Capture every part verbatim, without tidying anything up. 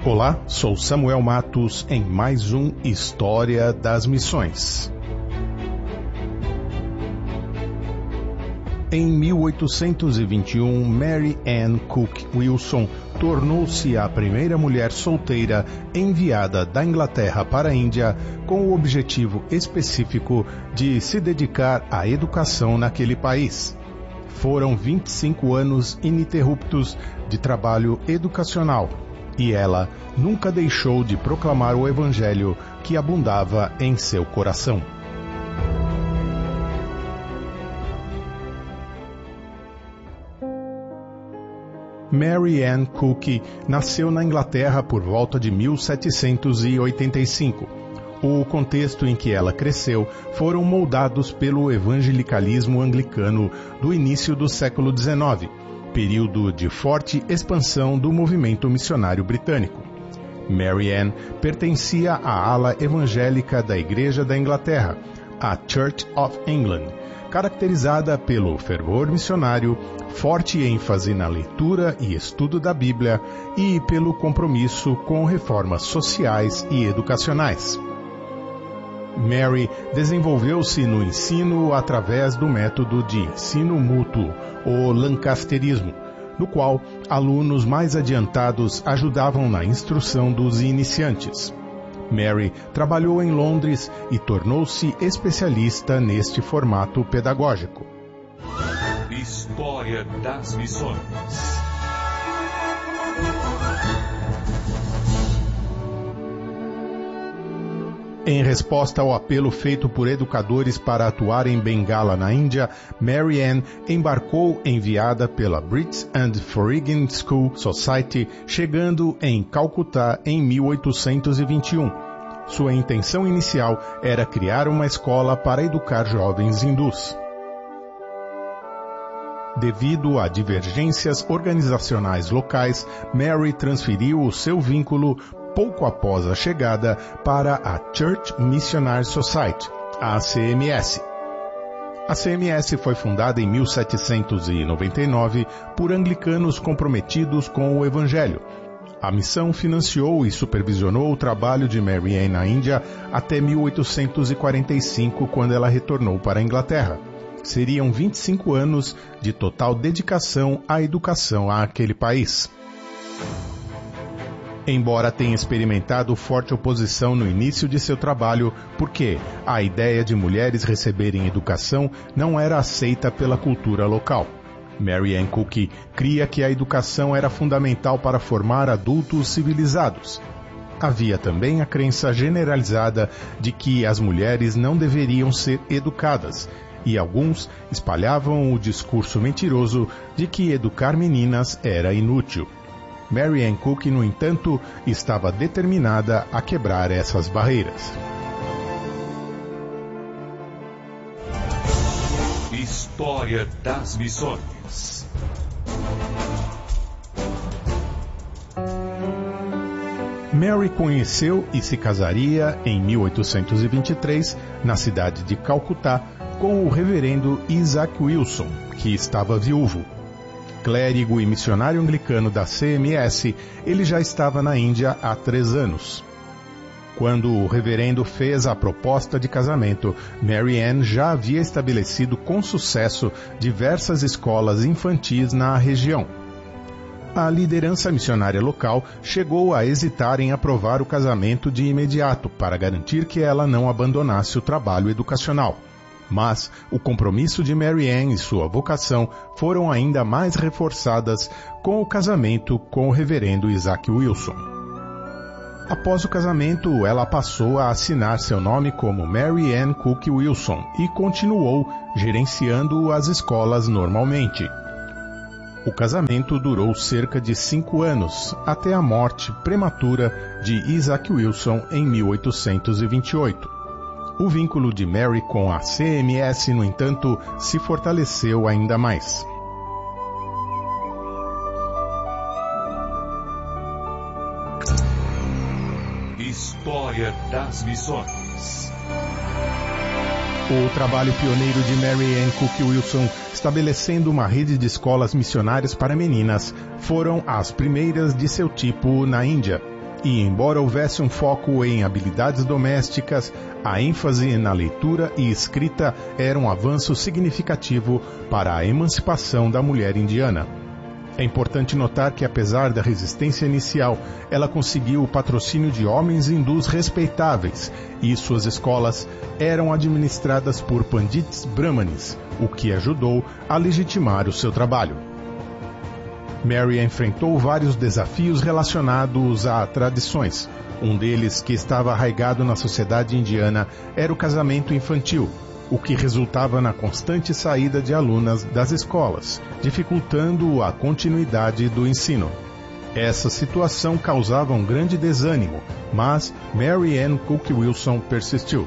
Olá, sou Samuel Matos em mais um História das Missões. Em mil oitocentos e vinte e um, Mary Ann Cook Wilson tornou-se a primeira mulher solteira enviada da Inglaterra para a Índia com o objetivo específico de se dedicar à educação naquele país. Foram vinte e cinco anos ininterruptos de trabalho educacional e ela nunca deixou de proclamar o Evangelho que abundava em seu coração. Mary Ann Cook nasceu na Inglaterra por volta de mil setecentos e oitenta e cinco. O contexto em que ela cresceu foram moldados pelo evangelicalismo anglicano do início do século dezenove, período de forte expansão do movimento missionário britânico. Mary Ann pertencia à ala evangélica da Igreja da Inglaterra, a Church of England, caracterizada pelo fervor missionário, forte ênfase na leitura e estudo da Bíblia e pelo compromisso com reformas sociais e educacionais. Mary desenvolveu-se no ensino através do método de ensino mútuo, ou lancasterismo, no qual alunos mais adiantados ajudavam na instrução dos iniciantes. Mary trabalhou em Londres e tornou-se especialista neste formato pedagógico. História das Missões. Em resposta ao apelo feito por educadores para atuar em Bengala, na Índia, Mary Ann embarcou enviada pela Brits and Foreign School Society, chegando em Calcutá em mil oitocentos e vinte e um. Sua intenção inicial era criar uma escola para educar jovens hindus. Devido a divergências organizacionais locais, Mary transferiu o seu vínculo pouco após a chegada para a Church Missionary Society, a C M S. A C M S foi fundada em mil setecentos e noventa e nove por anglicanos comprometidos com o Evangelho. A missão financiou e supervisionou o trabalho de Mary Ann na Índia até mil oitocentos e quarenta e cinco, quando ela retornou para a Inglaterra. Seriam vinte e cinco anos de total dedicação à educação àquele país. Embora tenha experimentado forte oposição no início de seu trabalho, porque a ideia de mulheres receberem educação não era aceita pela cultura local. Mary Ann Cook cria que a educação era fundamental para formar adultos civilizados. Havia também a crença generalizada de que as mulheres não deveriam ser educadas, e alguns espalhavam o discurso mentiroso de que educar meninas era inútil. Mary Ann Cook, no entanto, estava determinada a quebrar essas barreiras. História das Missões. Mary conheceu e se casaria em mil oitocentos e vinte e três, na cidade de Calcutá, com o reverendo Isaac Wilson, que estava viúvo. Clérigo e missionário anglicano da C M S, ele já estava na Índia há três anos. Quando o reverendo fez a proposta de casamento, Mary Ann já havia estabelecido com sucesso diversas escolas infantis na região. A liderança missionária local chegou a hesitar em aprovar o casamento de imediato para garantir que ela não abandonasse o trabalho educacional. Mas o compromisso de Mary Ann e sua vocação foram ainda mais reforçadas com o casamento com o reverendo Isaac Wilson. Após o casamento, ela passou a assinar seu nome como Mary Ann Cook Wilson e continuou gerenciando as escolas normalmente. O casamento durou cerca de cinco anos, até a morte prematura de Isaac Wilson em mil oitocentos e vinte e oito. O vínculo de Mary com a C M S, no entanto, se fortaleceu ainda mais. História das Missões. O trabalho pioneiro de Mary Ann Cook Wilson, estabelecendo uma rede de escolas missionárias para meninas, foram as primeiras de seu tipo na Índia. E embora houvesse um foco em habilidades domésticas, a ênfase na leitura e escrita era um avanço significativo para a emancipação da mulher indiana. É importante notar que, apesar da resistência inicial, ela conseguiu o patrocínio de homens hindus respeitáveis e suas escolas eram administradas por pandits brahmanes, o que ajudou a legitimar o seu trabalho. Mary enfrentou vários desafios relacionados a tradições. Um deles, que estava arraigado na sociedade indiana, era o casamento infantil, o que resultava na constante saída de alunas das escolas, dificultando a continuidade do ensino. Essa situação causava um grande desânimo, mas Mary Ann Cook Wilson persistiu.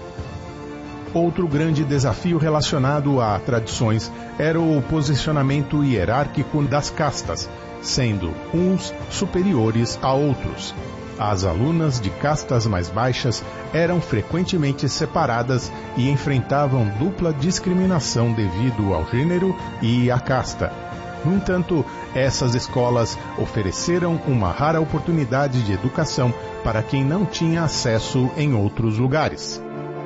Outro grande desafio relacionado a tradições era o posicionamento hierárquico das castas, sendo uns superiores a outros. As alunas de castas mais baixas eram frequentemente separadas e enfrentavam dupla discriminação devido ao gênero e à casta. No entanto, essas escolas ofereceram uma rara oportunidade de educação para quem não tinha acesso em outros lugares.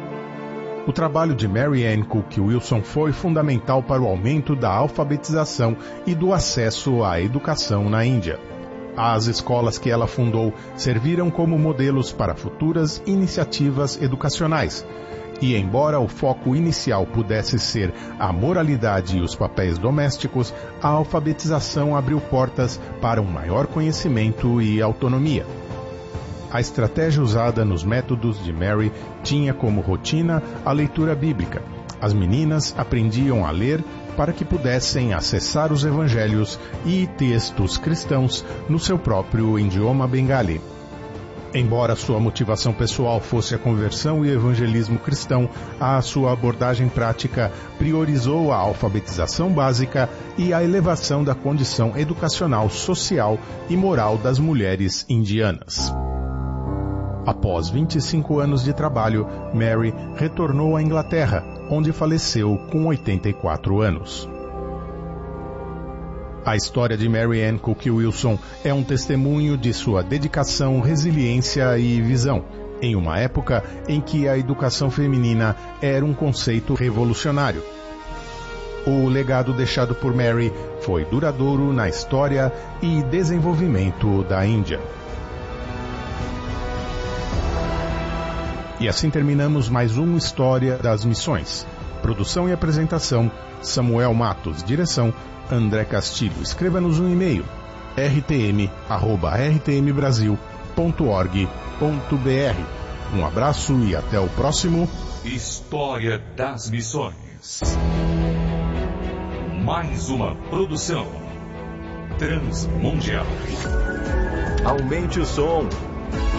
O trabalho de Mary Ann Cook Wilson foi fundamental para o aumento da alfabetização e do acesso à educação na Índia. As escolas que ela fundou serviram como modelos para futuras iniciativas educacionais. E embora o foco inicial pudesse ser a moralidade e os papéis domésticos, a alfabetização abriu portas para um maior conhecimento e autonomia. A estratégia usada nos métodos de Mary tinha como rotina a leitura bíblica. As meninas aprendiam a ler para que pudessem acessar os evangelhos e textos cristãos no seu próprio idioma bengali. Embora sua motivação pessoal fosse a conversão e evangelismo cristão, a sua abordagem prática priorizou a alfabetização básica e a elevação da condição educacional, social e moral das mulheres indianas. Após vinte e cinco anos de trabalho, Mary retornou à Inglaterra, onde faleceu com oitenta e quatro anos. A história de Mary Ann Cook Wilson é um testemunho de sua dedicação, resiliência e visão, em uma época em que a educação feminina era um conceito revolucionário. O legado deixado por Mary foi duradouro na história e desenvolvimento da Índia. E assim terminamos mais uma História das Missões. Produção e apresentação, Samuel Matos. Direção, André Castilho. Escreva-nos um e-mail, r t m arroba r t m brasil ponto org ponto b r. Um abraço e até o próximo História das Missões. Mais uma produção Transmundial. Aumente o som.